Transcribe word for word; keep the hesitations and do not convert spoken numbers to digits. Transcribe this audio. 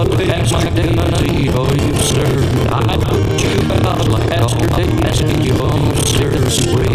God, pass my dignity, oh, you sir. I put you out like yesterday, asking you, oh, sir, sweet.